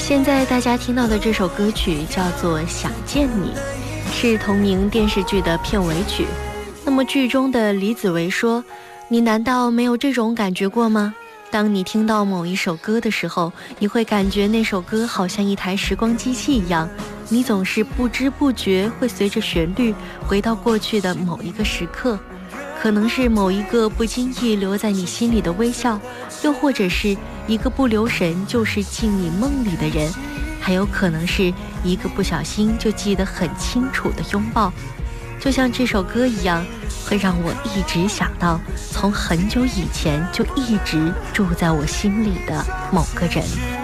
现在大家听到的这首歌曲叫做《想见你》，是同名电视剧的片尾曲。那么剧中的李子维说，你难道没有这种感觉过吗？当你听到某一首歌的时候，你会感觉那首歌好像一台时光机器一样，你总是不知不觉会随着旋律回到过去的某一个时刻，可能是某一个不经意留在你心里的微笑，又或者是一个不留神就是进你梦里的人，还有可能是一个不小心就记得很清楚的拥抱。就像这首歌一样，会让我一直想到从很久以前就一直住在我心里的某个人。